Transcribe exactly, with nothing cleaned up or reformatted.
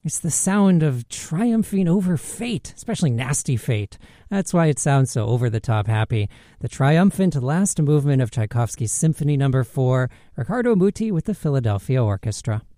It's the sound of triumphing over fate, especially nasty fate. That's why it sounds so over-the-top happy. The triumphant last movement of Tchaikovsky's Symphony Number four, Riccardo Muti with the Philadelphia Orchestra.